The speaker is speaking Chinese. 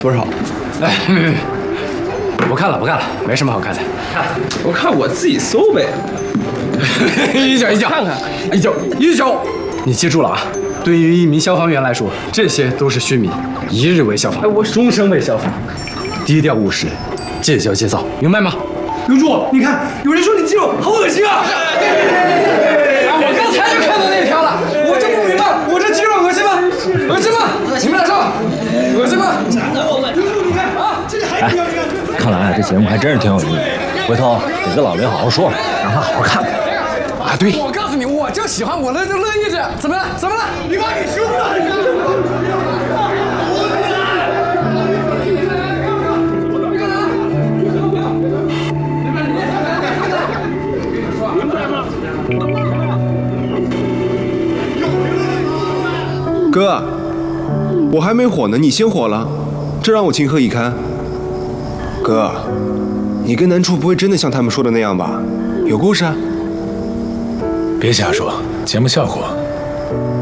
多少？ 哎，不看了，没什么好看的。 我看我自己搜呗。 一脚， 看看， 一脚。你记住了啊！对于一名消防员来说，这些都是虚名。一日为消防，终身为消防。低调务实，戒骄戒躁，明白吗？ 刘柱，你看，有人说你肌肉好恶心啊！ 我刚才就看到那条了，我就不明白，我这肌肉恶心吗？恶心吗？你们俩说，恶心吗？ 你看啊，这个还不要你看。 看来这节目还真是挺有意义，回头得跟老林好好说说，让他好好看看。 啊，对，我告诉你，我就喜欢我乐意这样，怎么了？ 你把你兄弟。 哥，我还没火呢，你先火了，这让我情何以堪？哥，你跟南初不会真的像他们说的那样吧？有故事啊？ 别瞎说，节目效果